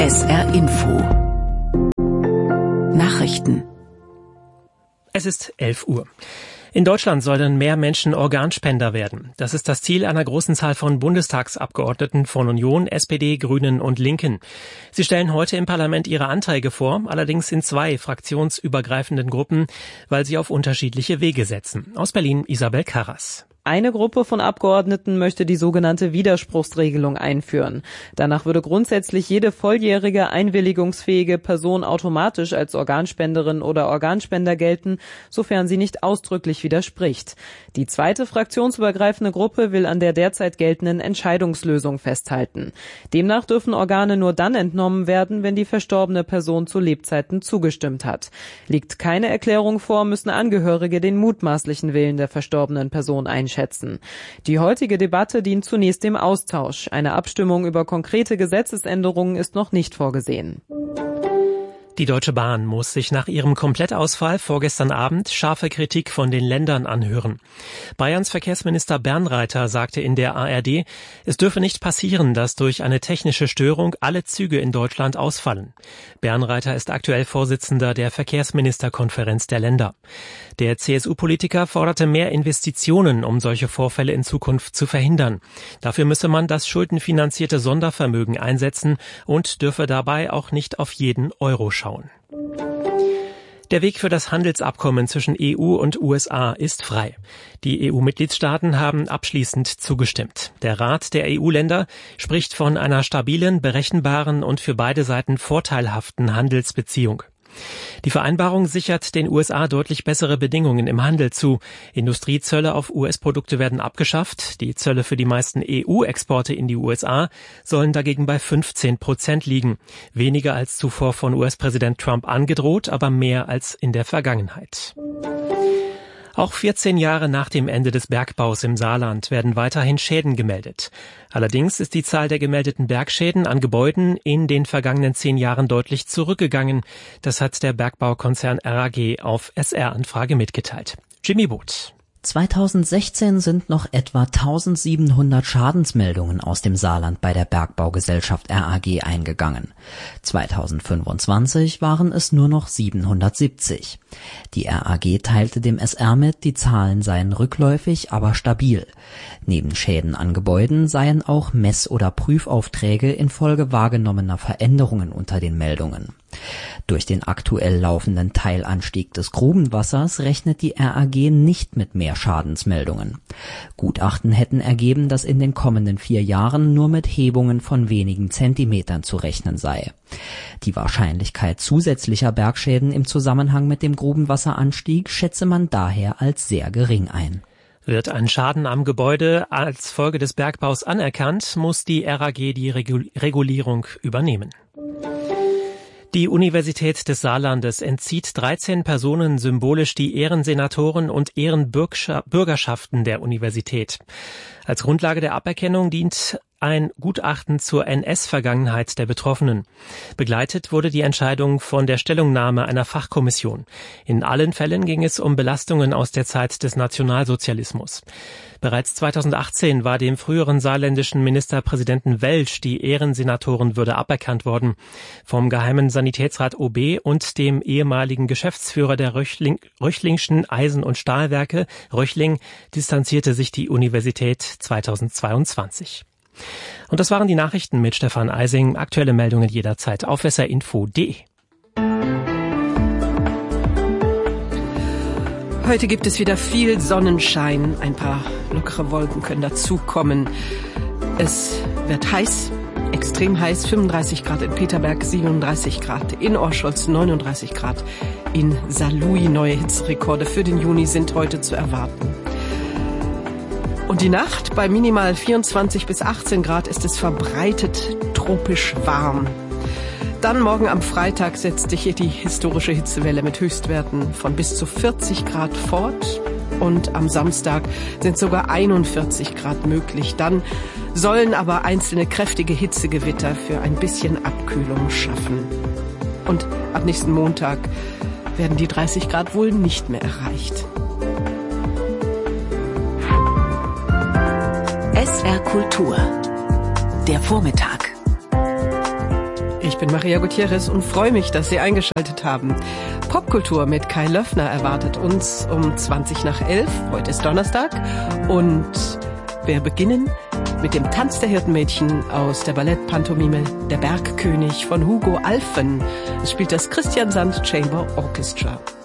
SR Info. Nachrichten. Es ist 11 Uhr. In Deutschland sollen mehr Menschen Organspender werden. Das ist das Ziel einer großen Zahl von Bundestagsabgeordneten von Union, SPD, Grünen und Linken. Sie stellen heute im Parlament ihre Anträge vor, allerdings in 2 fraktionsübergreifenden Gruppen, weil sie auf unterschiedliche Wege setzen. Aus Berlin Isabel Karras. Eine Gruppe von Abgeordneten möchte die sogenannte Widerspruchsregelung einführen. Danach würde grundsätzlich jede volljährige, einwilligungsfähige Person automatisch als Organspenderin oder Organspender gelten, sofern sie nicht ausdrücklich widerspricht. Die zweite fraktionsübergreifende Gruppe will an der derzeit geltenden Entscheidungslösung festhalten. Demnach dürfen Organe nur dann entnommen werden, wenn die verstorbene Person zu Lebzeiten zugestimmt hat. Liegt keine Erklärung vor, müssen Angehörige den mutmaßlichen Willen der verstorbenen Person einschätzen. Die heutige Debatte dient zunächst dem Austausch. Eine Abstimmung über konkrete Gesetzesänderungen ist noch nicht vorgesehen. Die Deutsche Bahn muss sich nach ihrem Komplettausfall vorgestern Abend scharfe Kritik von den Ländern anhören. Bayerns Verkehrsminister Bernreiter sagte in der ARD, es dürfe nicht passieren, dass durch eine technische Störung alle Züge in Deutschland ausfallen. Bernreiter ist aktuell Vorsitzender der Verkehrsministerkonferenz der Länder. Der CSU-Politiker forderte mehr Investitionen, um solche Vorfälle in Zukunft zu verhindern. Dafür müsse man das schuldenfinanzierte Sondervermögen einsetzen und dürfe dabei auch nicht auf jeden Euro schauen. Der Weg für das Handelsabkommen zwischen EU und USA ist frei. Die EU-Mitgliedstaaten haben abschließend zugestimmt. Der Rat der EU-Länder spricht von einer stabilen, berechenbaren und für beide Seiten vorteilhaften Handelsbeziehung. Die Vereinbarung sichert den USA deutlich bessere Bedingungen im Handel zu. Industriezölle auf US-Produkte werden abgeschafft. Die Zölle für die meisten EU-Exporte in die USA sollen dagegen bei 15% liegen. Weniger als zuvor von US-Präsident Trump angedroht, aber mehr als in der Vergangenheit. Auch 14 Jahre nach dem Ende des Bergbaus im Saarland werden weiterhin Schäden gemeldet. Allerdings ist die Zahl der gemeldeten Bergschäden an Gebäuden in den vergangenen 10 Jahren deutlich zurückgegangen. Das hat der Bergbaukonzern RAG auf SR-Anfrage mitgeteilt. Jimmy Booth. 2016 sind noch etwa 1700 Schadensmeldungen aus dem Saarland bei der Bergbaugesellschaft RAG eingegangen. 2025 waren es nur noch 770. Die RAG teilte dem SR mit, die Zahlen seien rückläufig, aber stabil. Neben Schäden an Gebäuden seien auch Mess- oder Prüfaufträge infolge wahrgenommener Veränderungen unter den Meldungen. Durch den aktuell laufenden Teilanstieg des Grubenwassers rechnet die RAG nicht mit mehr Schadensmeldungen. Gutachten hätten ergeben, dass in den kommenden 4 Jahren nur mit Hebungen von wenigen Zentimetern zu rechnen sei. Die Wahrscheinlichkeit zusätzlicher Bergschäden im Zusammenhang mit dem Grubenwasseranstieg schätze man daher als sehr gering ein. Wird ein Schaden am Gebäude als Folge des Bergbaus anerkannt, muss die RAG die Regulierung übernehmen. Die Universität des Saarlandes entzieht 13 Personen symbolisch die Ehrensenatoren und Ehrenbürgerschaften der Universität. Als Grundlage der Aberkennung dient ein Gutachten zur NS-Vergangenheit der Betroffenen. Begleitet wurde die Entscheidung von der Stellungnahme einer Fachkommission. In allen Fällen ging es um Belastungen aus der Zeit des Nationalsozialismus. Bereits 2018 war dem früheren saarländischen Ministerpräsidenten Welsch die Ehrensenatorenwürde aberkannt worden. Vom Geheimen Sanitätsrat OB und dem ehemaligen Geschäftsführer der Röchlingschen Eisen- und Stahlwerke, Röchling, distanzierte sich die Universität 2022. Und das waren die Nachrichten mit Stefan Eising. Aktuelle Meldungen jederzeit auf srinfo.de. Heute gibt es wieder viel Sonnenschein. Ein paar lockere Wolken können dazukommen. Es wird heiß, extrem heiß. 35 Grad in Peterberg, 37 Grad in Orscholz, 39 Grad in Saarlouis. Neue Hitzerekorde für den Juni sind heute zu erwarten. Und die Nacht bei minimal 24 bis 18 Grad ist es verbreitet tropisch warm. Dann morgen am Freitag setzt sich hier die historische Hitzewelle mit Höchstwerten von bis zu 40 Grad fort. Und am Samstag sind sogar 41 Grad möglich. Dann sollen aber einzelne kräftige Hitzegewitter für ein bisschen Abkühlung schaffen. Und ab nächsten Montag werden die 30 Grad wohl nicht mehr erreicht. SR Kultur. Der Vormittag. Ich bin Maria Gutierrez und freue mich, dass Sie eingeschaltet haben. Popkultur mit Kai Löffner erwartet uns um 11:20. Heute ist Donnerstag und wir beginnen mit dem Tanz der Hirtenmädchen aus der Ballettpantomime Der Bergkönig von Hugo Alphen. Es spielt das Christian Sand Chamber Orchestra.